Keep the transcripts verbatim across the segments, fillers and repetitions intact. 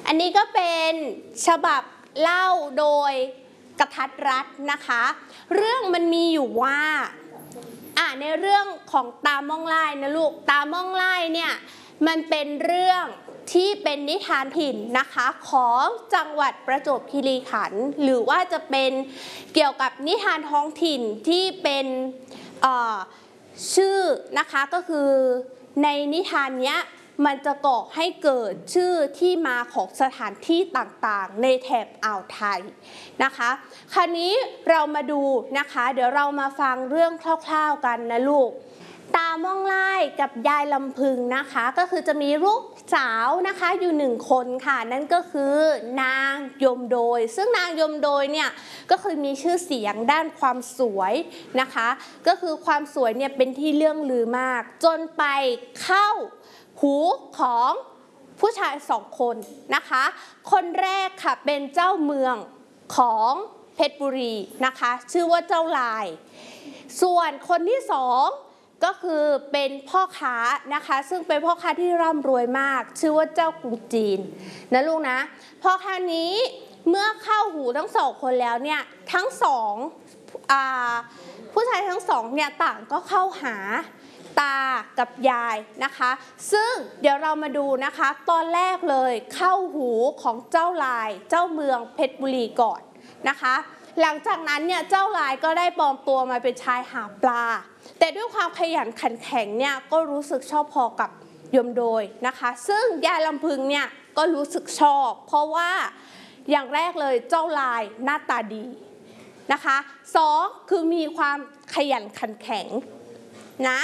อันนี้ก็เป็นฉบับเล่าโดยกทัดรัฐนะคะเรื่องมันมีอยู่ว่าอ่ะในเรื่องของตาม่องไล่นะลูกตาม่องไล่เนี่ยมันเป็นเรื่องที่เป็นนิทานถิ่นนะคะของจังหวัดประจวบคีรีขันธ์หรือว่าจะเป็นเกี่ยวกับนิทานท้องถิ่นที่เป็นชื่อนะคะก็คือในนิทานเนี้ยมันจะก่อให้เกิดชื่อที่มาของสถานที่ต่างๆในแถบอ่าวไทยนะคะคราวนี้เรามาดูนะคะเดี๋ยวเรามาฟังเรื่องคร่าวๆกันนะลูกตาม่องไล่กับยายลำพึงนะคะก็คือจะมีลูกสาวนะคะอยู่หนึ่งคนค่ะนั่นก็คือนางยมโดยซึ่งนางยมโดยเนี่ยก็คือมีชื่อเสียงด้านความสวยนะคะก็คือความสวยเนี่ยเป็นที่เรื่องลือมากจนไปเข้าหูของผู้ชายสองคนนะคะคนแรกค่ะเป็นเจ้าเมืองของเพชรบุรีนะคะชื่อว่าเจ้าลายส่วนคนที่สองก็คือเป็นพ่อค้านะคะซึ่งเป็นพ่อค้าที่ร่ำรวยมากชื่อว่าเจ้ากรุงจีนนะลูกนะพ่อค้านี้เมื่อเข้าหูทั้งสองคนแล้วเนี่ยทั้งสองผู้ชายทั้งสองเนี่ยต่างก็เข้าหาตากับยายนะคะซึ่งเดี๋ยวเรามาดูนะคะตอนแรกเลยเข้าหูของเจ้าลายเจ้าเมืองเพชรบุรีก่อนนะคะหลังจากนั้นเนี่ยเจ้าลายก็ได้ปลอมตัวมาเป็นชายหาปลาแต่ด้วยความขยันขันแข็งเนี่ยก็รู้สึกชอบพอกับยมโดยนะคะซึ่งยายลำพึงเนี่ยก็รู้สึกชอบเพราะว่าอย่างแรกเลยเจ้าลายหน้าตาดีนะคะสองคือมีความขยันขันแข็งนะ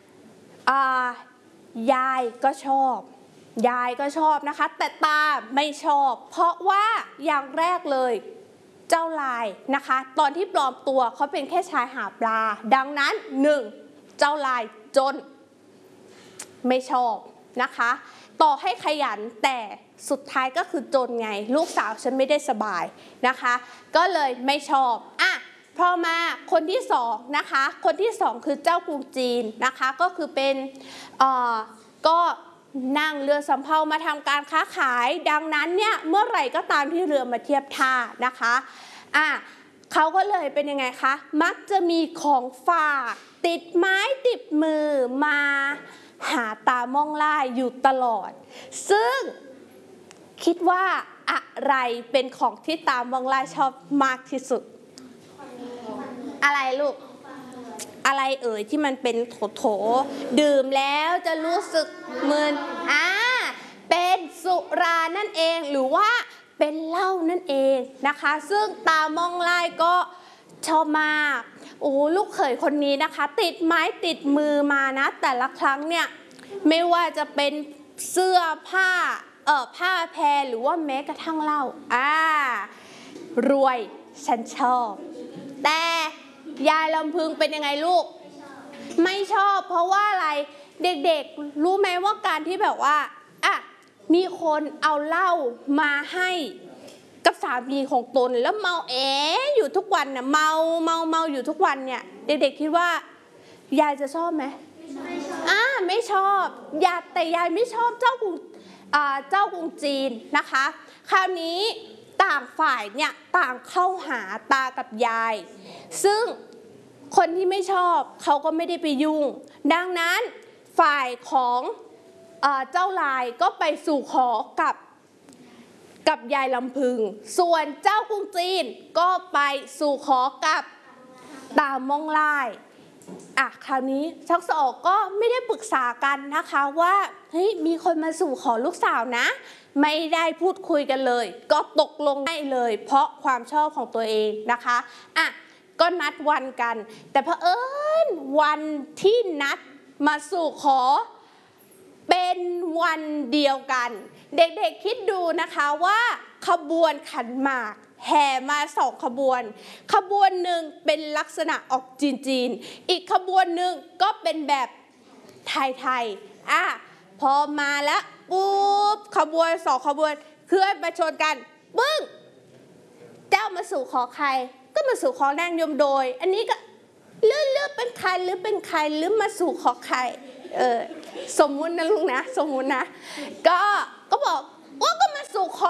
ยายก็ชอบยายก็ชอบนะคะแต่ตาไม่ชอบเพราะว่าอย่างแรกเลยเจ้าลายนะคะตอนที่ปลอมตัวเขาเป็นแค่ชายหาปลาดังนั้นหนึ่งเจ้าลายจนไม่ชอบนะคะต่อให้ขยันแต่สุดท้ายก็คือจนไงลูกสาวฉันไม่ได้สบายนะคะก็เลยไม่ชอบอ่ะพอมาคนที่สองนะคะคนที่สองคือเจ้ากรุงจีนนะคะก็คือเป็นเอ่อก็นั่งเรือสำเภามาทำการค้าขายดังนั้นเนี่ยเมื่อไหร่ก็ตามที่เรือมาเทียบท่านะคะอ่ะเขาก็เลยเป็นยังไงคะมักจะมีของฝากติดไม้ติดมือมาหาตาม่องไล่อยู่ตลอดซึ่งคิดว่าอะไรเป็นของที่ตาม่องไล่ชอบมากที่สุดอะไรลูกอะไรเอ่ยที่มันเป็นโถโถดื่มแล้วจะรู้สึกมึนอ่าเป็นสุรานั่นเองหรือว่าเป็นเหล้านั่นเองนะคะซึ่งตาม่องไล่ก็ชอบมากโอ้ลูกเขยคนนี้นะคะติดไม้ติดมือมานะแต่ละครั้งเนี่ยไม่ว่าจะเป็นเสื้อผ้าเอ่อผ้าแพรหรือว่าแม้กระทั่งเหล้าอ่ารวยฉันชอบแต่ยายลำพึงเป็นยังไงลูกไม่ชอบเพราะว่าอะไรเด็กๆรู้ไหมว่าการที่แบบว่าอ่ะมีคนเอาเหล้ามาให้กับสามีของตนแล้วเมาเอ๋อยู่ทุกวันเนี่ยเมาเมาเมาอยู่ทุกวันเนี่ยเด็กๆคิดว่ายายจะชอบไหมอ่าไม่ชอบยายแต่ยายไม่ชอบเจ้ากรุงอ่าเจ้ากรุงจีนนะคะคราวนี้ต่างฝ่ายเนี่ยต่างเข้าหาตากับยายซึ่งคนที่ไม่ชอบเขาก็ไม่ได้ไปยุ่งดังนั้นฝ่ายของเอ่อเจ้าลายก็ไปสู่ขอกับกับยายลำพึงส่วนเจ้ากรุงจีนก็ไปสู่ขอกับตาม่องไล่อ่ะคราวนี้ทั้งสองก็ไม่ได้ปรึกษากันนะคะว่าเฮ้ยมีคนมาสู่ขอลูกสาวนะไม่ได้พูดคุยกันเลยก็ตกลงได้เลยเพราะความชอบของตัวเองนะคะอ่ะก็นัดวันกันแต่เผอิญวันที่นัดมาสู่ขอเป็นวันเดียวกันเด็กๆคิดดูนะคะว่าขบวนขันหมากแห่มาสองขบวนขบวนหนึ่งเป็นลักษณะออกจีนๆอีกขบวนหนึ่งก็เป็นแบบไทยๆอ่ะพอมาแล้วปุ๊บขบวนสองขบวนเคลื่อนมาชนกันปึ้งเจ้ามาสู่ขอใครก็มาสู่ขอนางยมโดยอันนี้ก็เลือกเลือกเป็นใครหรือเป็นใครหรือมาสู่ขอใครเออสมมุตินะลุงนะสมมุตินะก็ก็บอกว่าก็มาสู่ขอ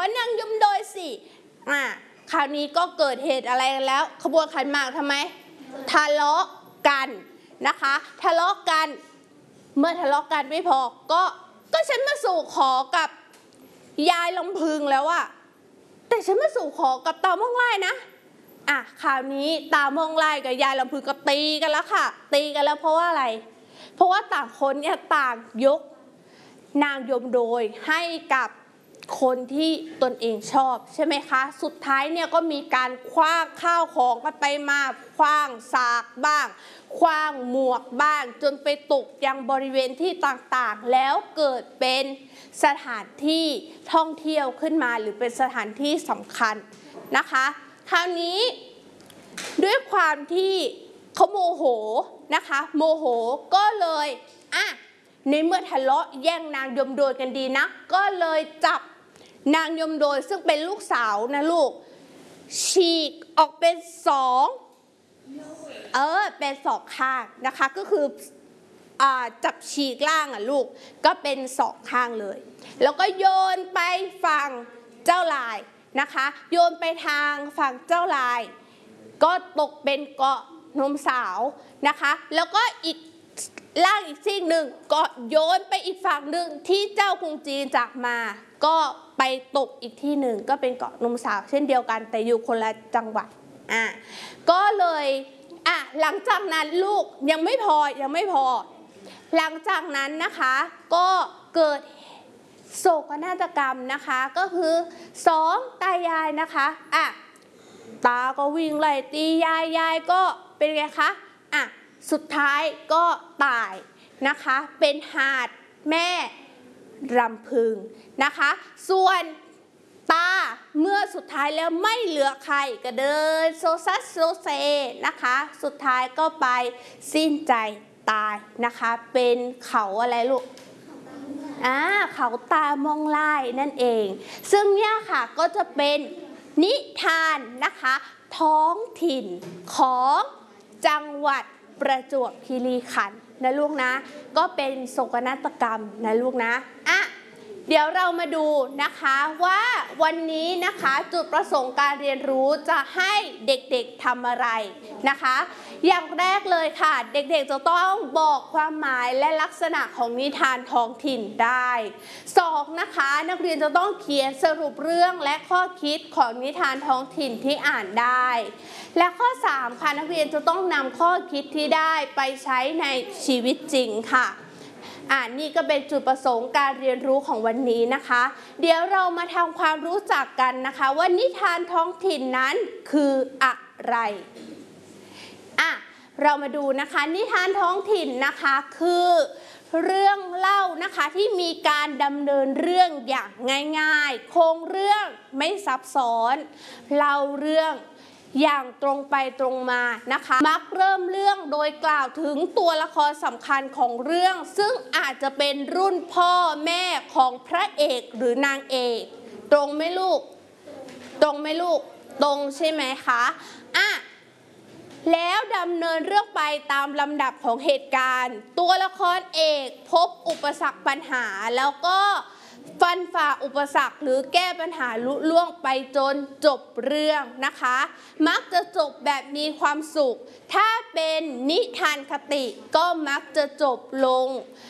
อนางยมโดยสิอ่ะคราวนี้ก็เกิดเหตุอะไรแล้วขบวนขันหมากทำไมทะเลาะกันนะคะทะเลาะกันเมื่อทะเลาะกันไม่พอก็ก็ฉันมาสู่ขอกับยายลำพึงแล้วอะแต่ฉันมาสู่ขอกับตาม่องไล่นะอ่ะคราวนี้ตาม่องไล่กับยายลำพึงก็ตีกันแล้วค่ะตีกันแล้วเพราะว่าอะไรเพราะว่าต่างคนเนี่ยต่างยกนางยมโดยให้กับคนที่ตนเองชอบใช่ไหมคะสุดท้ายเนี่ยก็มีการคว้างข้าวของกันไปมาคว้างสากบ้างคว้างหมวกบ้างจนไปตกยังบริเวณที่ต่างๆแล้วเกิดเป็นสถานที่ท่องเที่ยวขึ้นมาหรือเป็นสถานที่สำคัญนะคะคราวนี้ด้วยความที่เขาโมโหนะคะโมโหก็เลยอ่ะในเมื่อทะเลาะแย่งนางยมโดยกันดีนะก็เลยจับนางยมโดยซึ่งเป็นลูกสาวนะลูกฉีกออกเป็นสองเออเป็นสองข้างนะคะก็คืออ่าจับฉีกล่างอ่ะลูกก็เป็นสองข้างเลยแล้วก็โยนไปฝั่งเจ้าลายนะคะโยนไปทางฝั่งเจ้าลายก็ตกเป็นเกาะนมสาวนะคะแล้วก็อีกล่างอีกซีกหนึ่งก็โยนไปอีกฝั่งหนึ่งที่เจ้ากรุงจีนจากมาก็ไปตกอีกที่หนึ่งก็เป็นเกาะนมสาวเช่นเดียวกันแต่อยู่คนละจังหวัดอ่ะก็เลยอ่ะหลังจากนั้นลูกยังไม่พอยังไม่พอหลังจากนั้นนะคะก็เกิดโศกนาฏกรรมนะคะก็คือสองตายายนะคะอ่ะตาก็วิ่งไล่ตียายยายก็เป็นไงคะอ่ะสุดท้ายก็ตายนะคะเป็นหาดแม่รำพึงนะคะส่วนตาเมื่อสุดท้ายแล้วไม่เหลือใครก็เดินโซซัสโซเซนะคะสุดท้ายก็ไปสิ้นใจตายนะคะเป็นเขาอะไรลูกอ่าเขาตามองไล่นั่นเองซึ่งเนี่ยค่ะก็จะเป็นนิทานนะคะท้องถิ่นของจังหวัดประจวบคีรีขันธ์นะลูกนะก็เป็นโศกนาฏกรรมนะลูกนะอ่ะเดี๋ยวเรามาดูนะคะว่าวันนี้นะคะจุดประสงค์การเรียนรู้จะให้เด็กๆทำอะไรนะคะอย่างแรกเลยค่ะเด็กๆจะต้องบอกความหมายและลักษณะของนิทานท้องถิ่นได้สองนะคะนักเรียนจะต้องเขียนสรุปเรื่องและข้อคิดของนิทานท้องถิ่นที่อ่านได้และข้อสามค่ะนักเรียนจะต้องนำข้อคิดที่ได้ไปใช้ในชีวิตจริงค่ะอ่านี่ก็เป็นจุดประสงค์การเรียนรู้ของวันนี้นะคะเดี๋ยวเรามาทำความรู้จักกันนะคะว่านิทานท้องถิ่นนั้นคืออะไรอ่ะเรามาดูนะคะนิทานท้องถิ่นนะคะคือเรื่องเล่านะคะที่มีการดำเนินเรื่องอย่างง่ายๆโครงเรื่องไม่ซับซ้อนเล่าเรื่องอย่างตรงไปตรงมานะคะมักเริ่มเรื่องโดยกล่าวถึงตัวละครสำคัญของเรื่องซึ่งอาจจะเป็นรุ่นพ่อแม่ของพระเอกหรือนางเอกตรงไหมลูกตรงไหมลูกตรงใช่ไหมคะอ่ะแล้วดำเนินเรื่องไปตามลำดับของเหตุการณ์ตัวละครเอกพบอุปสรรคปัญหาแล้วก็ฟันฝ่าอุปสรรคหรือแก้ปัญหาลุล่วงไปจนจบเรื่องนะคะมักจะจบแบบมีความสุขถ้าเป็นนิทานคติก็มักจะจบลง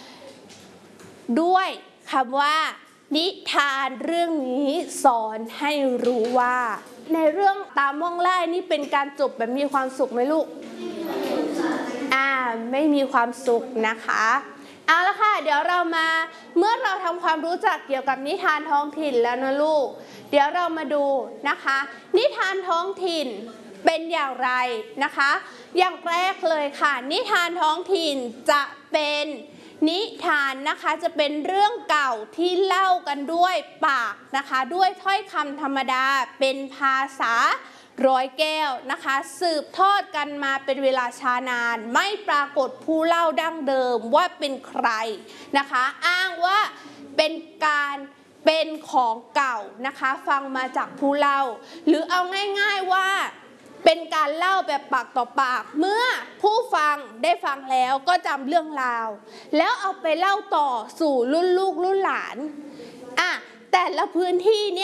ด้วยคำว่านิทานเรื่องนี้สอนให้รู้ว่าในเรื่องตามม่องไล่นี่เป็นการจบแบบมีความสุขไหมลูกอ่าไม่มีความสุขนะคะเอาละค่ะเดี๋ยวเรามาเมื่อเราทำความรู้จักเกี่ยวกับนิทานท้องถิ่นแล้วนะลูกเดี๋ยวเรามาดูนะคะนิทานท้องถิ่นเป็นอย่างไรนะคะอย่างแรกเลยค่ะนิทานท้องถิ่นจะเป็นนิทานนะคะจะเป็นเรื่องเก่าที่เล่ากันด้วยปากนะคะด้วยถ้อยคำธรรมดาเป็นภาษาร้อยแก้วนะคะสืบทอดกันมาเป็นเวลาช้านานไม่ปรากฏผู้เล่าดั้งเดิมว่าเป็นใครนะคะอ้างว่าเป็นการเป็นของเก่านะคะฟังมาจากผู้เล่าหรือเอาง่ายๆว่าเป็นการเล่าแบบปากต่อปากเมื่อผู้ฟังได้ฟังแล้วก็จำเรื่องราวแล้วเอาไปเล่าต่อสู่รุ่นลูกรุ่นหลานอ่ะแต่ละพื้นที่เนี่ย